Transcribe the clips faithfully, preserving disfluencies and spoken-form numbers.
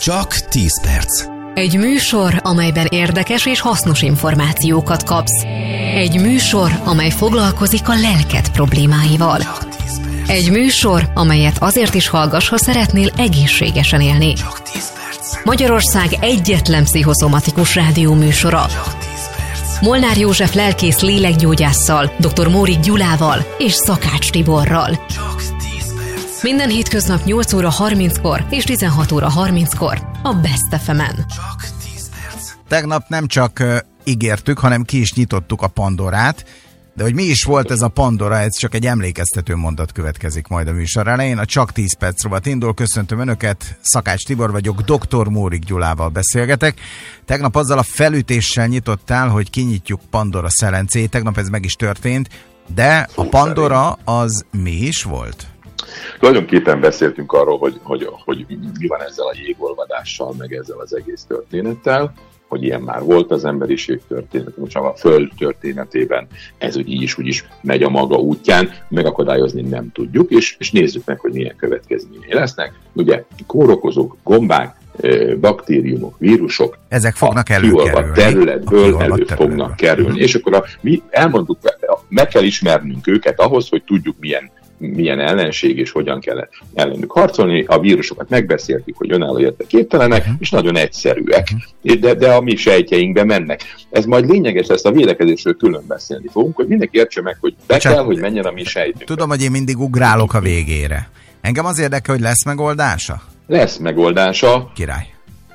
Csak tíz perc. Egy műsor, amelyben érdekes és hasznos információkat kapsz. Egy műsor, amely foglalkozik a lelked problémáival. Egy műsor, amelyet azért is hallgass, ha szeretnél egészségesen élni. Csak tíz perc. Magyarország egyetlen pszichoszomatikus rádióműsora. Csak tíz perc. Molnár József lelkész lélekgyógyásszal, dr. Mórik Gyulával és Szakács Tiborral. Csak tíz perc. Minden hétköznap nyolc óra harminckor és tizenhat óra harminckor a Best ef emen. Csak tíz perc. Tegnap nem csak uh, ígértük, hanem ki is nyitottuk a Pandorát, de hogy mi is volt ez a Pandora, ez csak egy emlékeztető mondat következik majd a műsor elején. A Csak tíz perc rovat indul, köszöntöm Önöket, Szakács Tibor vagyok, doktor Mórik Gyulával beszélgetek. Tegnap azzal a felütéssel nyitottál, hogy kinyitjuk Pandora szelencét, tegnap ez meg is történt, de a Pandora az mi is volt? Tulajdonképpen beszéltünk arról, hogy, hogy, hogy mi van ezzel a jégolvadással, meg ezzel az egész történettel, hogy ilyen már volt az emberiség történet, most a Föld történetében ez úgy így is, úgy is megy a maga útján, megakadályozni nem tudjuk, és, és nézzük meg, hogy milyen következményei lesznek. Ugye kórokozók, gombák, baktériumok, vírusok, ezek fognak a előkerülni. területből elő területből. fognak kerülni, és akkor a, mi elmondtuk, meg kell ismernünk őket ahhoz, hogy tudjuk milyen milyen ellenség és hogyan kell ellenük harcolni. A vírusokat megbeszéltük, hogy önálló érte képtelenek, uh-huh. és nagyon egyszerűek, uh-huh. de, de a mi sejtjeinkbe mennek. Ez majd lényeges, ezt a védekezésről külön beszélni fogunk, hogy mindenki értse meg, hogy be Csak kell, hogy menjen a mi sejtünkbe. Tudom, hogy én mindig ugrálok a végére. Engem az érdekel, hogy lesz megoldása? Lesz megoldása. Király.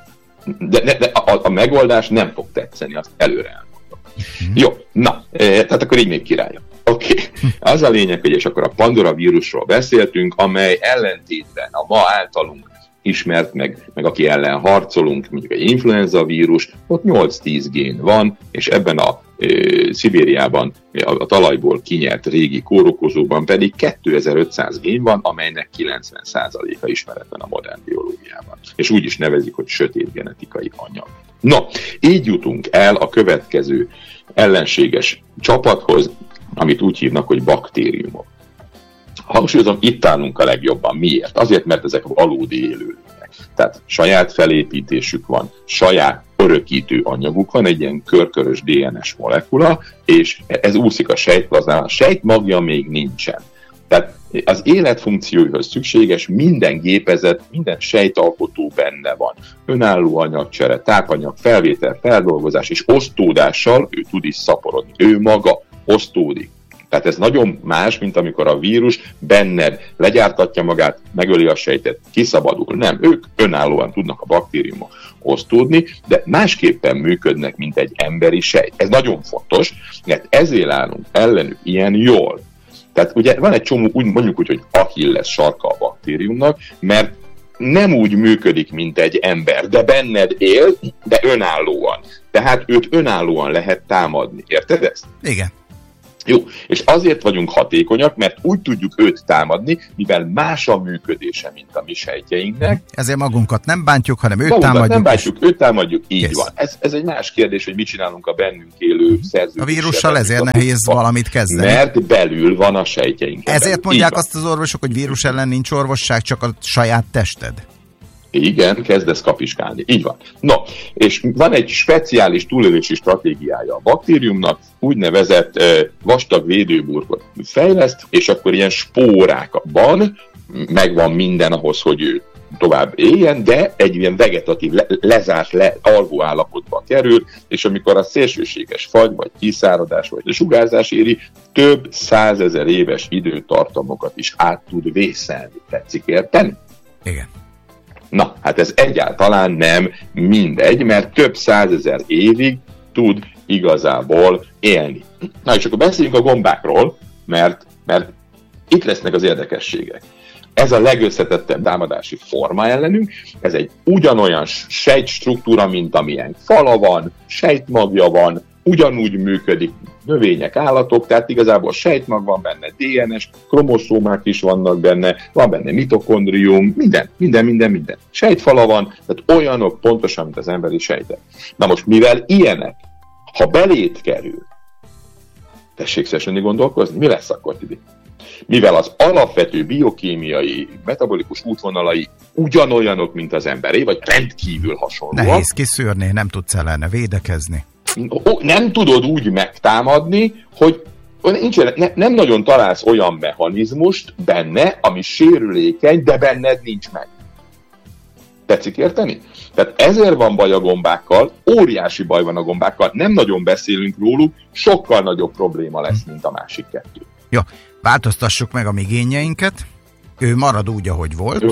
De, de, de a, a megoldás nem fog tetszeni, azt előre elmondom. Uh-huh. Jó, na, e, tehát akkor így még királyok. Oké, okay. Az a lényeg, hogy és akkor a Pandora vírusról beszéltünk, amely ellentétben a ma általunk ismert, meg, meg aki ellen harcolunk, mondjuk egy influenza vírus, ott nyolc-tíz gén van, és ebben a e, Szibériában a, a talajból kinyert régi kórokozóban pedig kétezer-ötszáz gén van, amelynek kilencven százaléka ismeretlen a modern biológiában. És úgy is nevezik, hogy sötét genetikai anyag. No, így jutunk el a következő ellenséges csapathoz, amit úgy hívnak, hogy baktériumok. Hangsúlyozom, itt állunk a legjobban. Miért? Azért, mert ezek valódi élőlények. Tehát saját felépítésük van, saját örökítő anyaguk van, egy ilyen körkörös dé en es molekula, és ez úszik a sejtplazmán. A sejt magja még nincsen. Tehát az életfunkcióihoz szükséges minden gépezet, minden sejtalkotó benne van. Önálló anyagcsere, tápanyag, felvétel, feldolgozás és osztódással ő tud is szaporodni. Ő maga osztódik. Tehát ez nagyon más, mint amikor a vírus benned legyártatja magát, megöli a sejtet, kiszabadul. Nem, ők önállóan tudnak a baktériumok osztódni, de másképpen működnek, mint egy emberi sejt. Ez nagyon fontos, mert ezért állunk ellenük ilyen jól. Tehát ugye van egy csomó, úgy mondjuk úgy, hogy Achilles sarka a baktériumnak, mert nem úgy működik, mint egy ember, de benned él, de önállóan. Tehát őt önállóan lehet támadni. Érted ezt? Igen. Jó, és azért vagyunk hatékonyak, mert úgy tudjuk őt támadni, mivel más a működése, mint a mi sejtjeinknek. Ezért magunkat nem bántjuk, hanem őt magunkat támadjuk. nem bántjuk, őt támadjuk, így Kész. van. Ez, ez egy más kérdés, hogy mit csinálunk a bennünk élő szerződéssel. A vírussal ezért nehéz valamit kezdeni. Mert belül van a sejtjeinken. Ezért belül. mondják azt az orvosok, hogy vírus ellen nincs orvosság, csak a saját tested. Igen, kezdesz kapiskálni. Így van. No, és van egy speciális túlélési stratégiája a baktériumnak, úgynevezett eh, vastag védőburkot fejleszt, és akkor ilyen spórákban megvan minden ahhoz, hogy ő tovább éljen, de egy ilyen vegetatív, le, lezárt, le, alvó állapotba kerül, és amikor a szélsőséges fagy, vagy kiszáradás, vagy a sugárzás éri, több százezer éves időtartamokat is át tud vészelni. Tetszik érteni? Igen. Na, hát ez egyáltalán nem mindegy, mert több százezer évig tud igazából élni. Na, és akkor beszéljünk a gombákról, mert, mert itt lesznek az érdekességek. Ez a legösszetettebb támadási forma ellenünk, ez egy ugyanolyan sejtstruktúra, mint amilyen fala van, sejtmagja van, ugyanúgy működik növények, állatok, tehát igazából sejtmag van benne, dé en es, kromoszómák is vannak benne, van benne mitokondrium, minden, minden, minden, minden. Sejtfala van, tehát olyanok pontosan, mint az emberi sejtek. Na most, mivel ilyenek, ha belét kerül, tessék szessenni gondolkozni, mi lesz akkor, Tibi? Mivel az alapvető biokémiai, metabolikus útvonalai ugyanolyanok, mint az emberé, vagy rendkívül hasonlóak. Nehéz kiszűrni, nem tudsz ellene védekezni. Nem tudod úgy megtámadni, hogy nincs, ne, nem nagyon találsz olyan mechanizmust benne, ami sérülékeny, de benned nincs meg. Tetszik érteni? Tehát ezért van baj a gombákkal, óriási baj van a gombákkal, nem nagyon beszélünk róluk, sokkal nagyobb probléma lesz, mint a másik kettő. Jó, változtassuk meg a mi génjeinket, ő marad úgy, ahogy volt.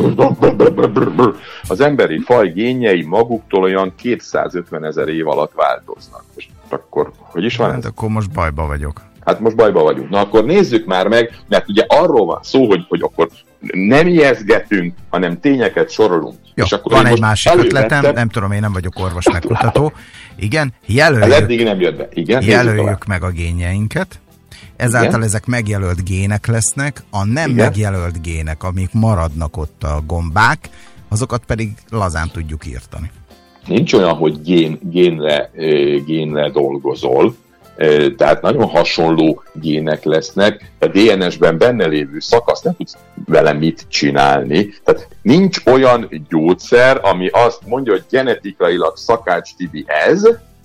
Az emberi faj génjei maguktól olyan kétszázötven ezer év alatt változnak. És akkor, hogy is van hát ez? Akkor most bajba vagyok. Hát most bajba vagyunk. Na akkor nézzük már meg, mert ugye arról van szó, hogy, hogy akkor nem ijesztgetünk, hanem tényeket sorolunk. Jó, és akkor van egy most másik elővettem... ötletem, nem tudom, én nem vagyok orvos megkutató. Igen, jelöljük, ez eddig nem jött be. Igen, jelöljük meg a génjeinket. Ezáltal igen? ezek megjelölt gének lesznek, a nem igen? megjelölt gének, amik maradnak ott a gombák, azokat pedig lazán tudjuk írtani. Nincs olyan, hogy gén, génre, génre dolgozol, tehát nagyon hasonló gének lesznek, a dé en es-ben benne lévő szakasz, nem tudsz vele mit csinálni. Tehát nincs olyan gyógyszer, ami azt mondja, hogy genetikailag Szakács Tibi ez,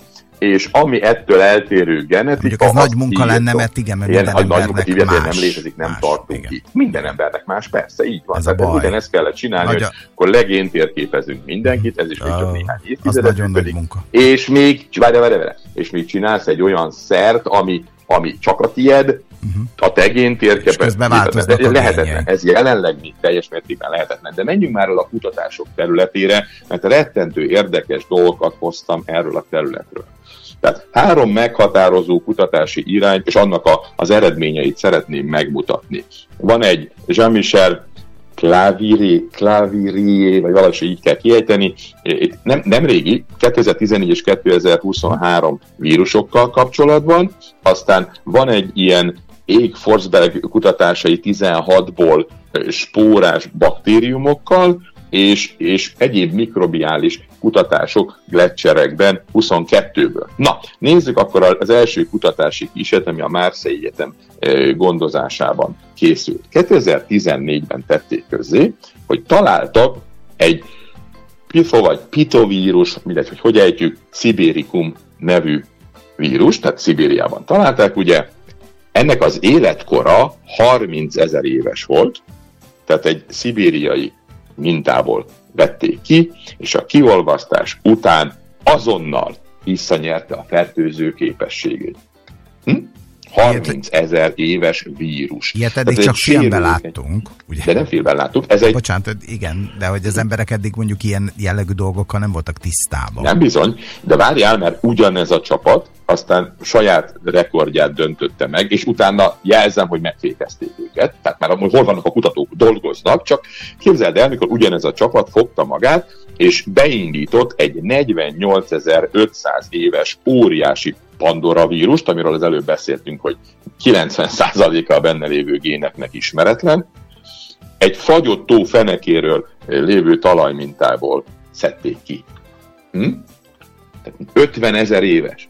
és ami ettől eltérő genetika... Mondjuk ez nagy munka lenne, mert igen, mert ilyen, minden embernek nagy munka, más. nem létezik, nem más, tartunk igen. itt. Minden embernek más, persze, így van. Ez a baj. Ugyanezt kellett csinálni, Nagy a... hogy akkor legén térképezünk mindenkit, ez is még csak néhány évtizedet nagyon nagy munka. És még, várj, várj, várj, és még csinálsz egy olyan szert, ami, ami csak a tied, uh-huh. a te géntérképet. Lehetetlen. Ez jelenleg még teljes mértékben lehetetlen. De menjünk már el a kutatások területére, mert rettentő érdekes dolgokat hoztam erről a területről. Tehát három meghatározó kutatási irány, és annak a, az eredményeit szeretném megmutatni. Van egy Jean-Michel Clavirie, Clavirie, vagy valahogy így kell kiejteni, nem, nem régi, kétezer-tizennégy és kétezer-huszonhárom vírusokkal kapcsolatban, aztán van egy ilyen Erik Forsberg kutatásai tizenhatból spórás baktériumokkal, és, és egyéb mikrobiális kutatások gleccserekben huszonkettőből. Na, nézzük akkor az első kutatási kísérlet, ami a Marseille Egyetem gondozásában készült. kétezer-tizennégyben tették közzé, hogy találtak egy pifo vagy pitovírus, mindegy, hogy hogy ejtjük, Sibiricum nevű vírus, tehát Szibériában találták, ugye, ennek az életkora harmincezer éves volt, tehát egy szibériai mintából vették ki, és a kiolvasztás után azonnal visszanyerte a fertőző képességét. Hm? harmincezer éves vírus. Ilyet eddig csak filmben láttunk. Ugye? De nem filmben láttuk. Ez egy... Bocsánat, igen, de hogy az emberek eddig mondjuk ilyen jellegű dolgokkal nem voltak tisztában. Nem bizony, de várjál, mert ugyanez a csapat aztán saját rekordját döntötte meg, és utána jelzem, hogy megfékezték őket. Tehát már hol vannak a kutatók, dolgoznak, csak képzeld el, mikor ugyanez a csapat fogta magát, és beindított egy negyvennyolcezer-ötszáz éves óriási Pandora vírust, amiről az előbb beszéltünk, hogy kilencven százaléka a benne lévő géneknek ismeretlen, egy fagyott tó fenekéről lévő talajmintából szedték ki. Hm? ötvenezer éves.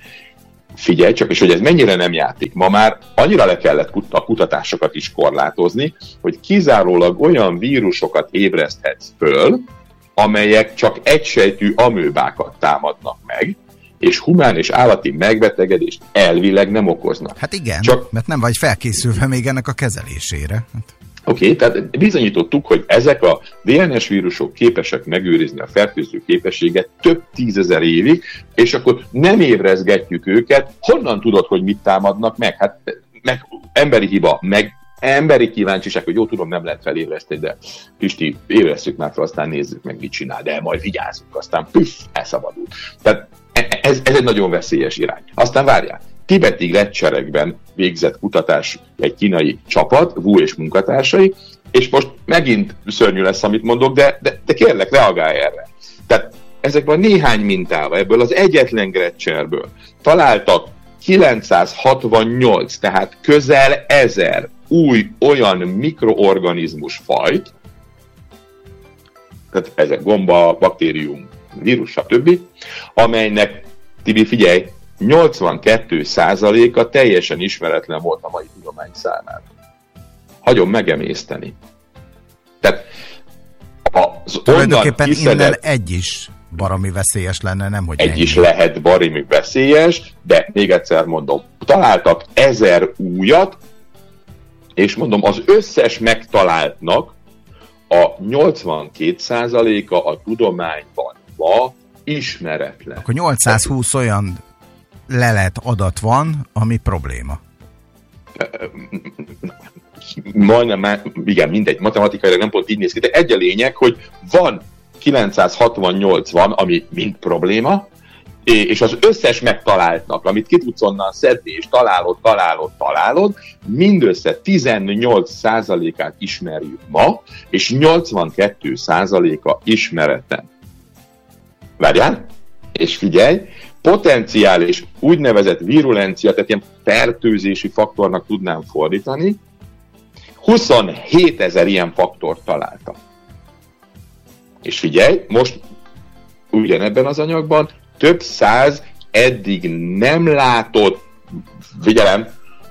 Figyelj csak, és hogy ez mennyire nem játék. Ma már annyira le kellett a kutatásokat is korlátozni, hogy kizárólag olyan vírusokat ébreszthetsz föl, amelyek csak egysejtű amőbákat támadnak meg, és humán és állati megbetegedést elvileg nem okoznak. Hát igen, csak... mert nem vagy felkészülve még ennek a kezelésére. Hát... Oké, okay, tehát bizonyítottuk, hogy ezek a dé en es vírusok képesek megőrizni a fertőző képességet több tízezer évig, és akkor nem ébrezgetjük őket, honnan tudod, hogy mit támadnak meg? Hát meg emberi hiba, meg emberi kíváncsiság, hogy jó, tudom, nem lehet felébreszteni, de Pisti, ébresztjük már fel, aztán nézzük meg, mit csinál, de majd vigyázzunk, aztán püff, elszabadult. Tehát ez, ez egy nagyon veszélyes irány. Aztán várjál, tibeti gleccserekben végzett kutatás egy kínai csapat, Wu és munkatársai, és most megint szörnyű lesz, amit mondok, de, de, de kérlek, reagálj erre. Tehát ezekben néhány mintával, ebből az egyetlen gleccserből találtak kilencszázhatvannyolc, tehát közel ezer új olyan mikroorganizmus fajt, tehát ezek gomba, baktérium, vírus, stb., amelynek, Tibi, figyelj, nyolcvankettő százaléka teljesen ismeretlen volt a mai tudomány számára. hagyom megemészteni. Tehát az tulajdonképpen kiszedett, innen egy is baromi veszélyes lenne, nem hogy egy ennyi. is lehet baromi veszélyes, de még egyszer mondom, találtak ezer újat, és mondom, az összes megtaláltnak a nyolcvankét százaléka a tudományban ma ismeretlen. Akkor nyolcszázhúsz olyan lelet adat van, ami probléma. Majdnem, igen, mindegy, matematikailag nem pont így néz ki, de egy a lényeg, hogy van kilencszázhatvannyolc van, ami mind probléma, és az összes megtaláltnak, amit ki tudsz onnan szedni, és találod, találod, találod, mindössze tizennyolc százalékát ismerjük ma, és nyolcvankettő százaléka ismeretlen. Várjál, és figyelj, potenciális úgynevezett virulencia, tehát ilyen fertőzési faktornak tudnám fordítani, huszonhétezer ilyen faktort találtak. És figyelj, most ugyanebben az anyagban több száz eddig nem látott, figyelem,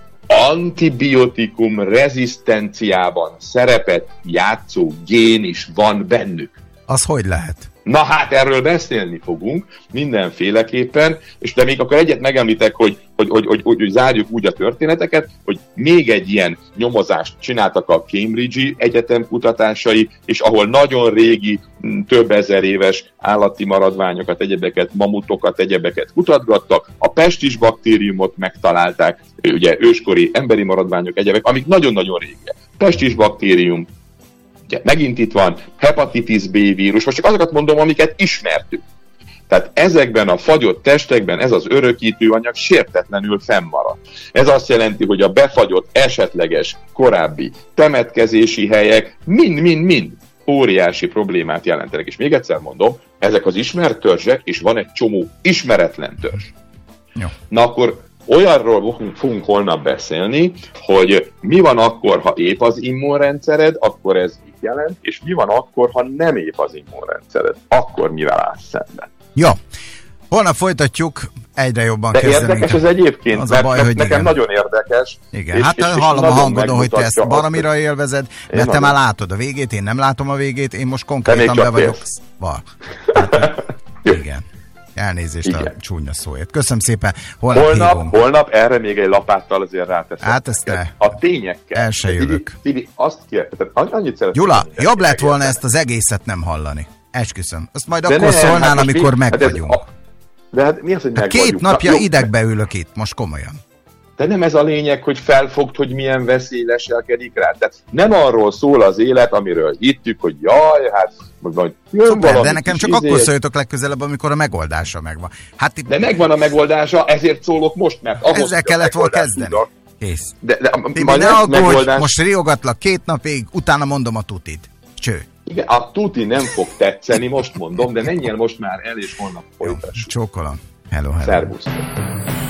antibiotikum rezisztenciában szerepet játszó gén is van bennük. Az hogy lehet? Na hát erről beszélni fogunk mindenféleképpen, és de még akkor egyet megemlítek, hogy, hogy, hogy, hogy, hogy, hogy zárjuk úgy a történeteket, hogy még egy ilyen nyomozást csináltak a Cambridge-i egyetem kutatásai, és ahol nagyon régi, több ezer éves állati maradványokat, egyebeket, mamutokat, egyebeket kutatgattak, a pestis baktériumot megtalálták, ugye őskori emberi maradványok, egyebek, amik nagyon-nagyon régiek. Pestis baktérium, ugye, megint itt van hepatitis B vírus, most csak azokat mondom, amiket ismertük. Tehát ezekben a fagyott testekben ez az örökítő anyag sértetlenül fennmaradt. Ez azt jelenti, hogy a befagyott esetleges korábbi temetkezési helyek mind-mind-mind óriási problémát jelentenek. És még egyszer mondom, ezek az ismert törzsek, és van egy csomó ismeretlen törzs. Jó. Na akkor olyanról fogunk holnap beszélni, hogy mi van akkor, ha épp az immunrendszered, akkor ez mit jelent, és mi van akkor, ha nem épp az immunrendszered, akkor mivel állsz szemben. Jó. Holnap folytatjuk, egyre jobban de kezdenek. De érdekes ez egyébként, az mert, a baj, mert hogy nekem igen. nagyon érdekes. Igen, és, hát és, és hallom a hangodon, hogy te ezt baromira azt, élvezed, mert nagyon. te már látod a végét, én nem látom a végét, én most konkrétan be vagyok. Val. Hát, igen. Elnézést igen. A csúnya szóért. Köszönöm szépen. Holnap, holnap, holnap erre még egy lapáttal azért ráteszem. Hát ezt te. A tényekkel. El se jövök. Tibi, azt kérdezem, annyit szeretném. Gyula, jobb lett volna ezt az egészet nem hallani. Esküszöm. Azt majd de akkor nem, szólnál, hát amikor mi, meg hát vagyunk. A, de hát mi az, hogy hát meg két vagyunk? napja Na, idegbe ülök itt, most komolyan. De nem ez a lényeg, hogy felfogd, hogy milyen veszély leselkedik rá. Tehát nem arról szól az élet, amiről hittük, hogy jaj, hát vagy szuper, de nekem csak izé... akkor szóljatok legközelebb, amikor a megoldása megvan. Hát itt... De megvan a megoldása, ezért szólok most, mert ahhoz ezzel kellett volna kezdeni. Tudok. Kész. De, de, Tibi, ne aggódj, megoldás... most riogatlak két napig, utána mondom a tutit. Cső. Igen, a tuti nem fog tetszeni, most mondom, de menjél most már el, és holnap folytassuk. Csókolom. Hello, hello. Szervusz.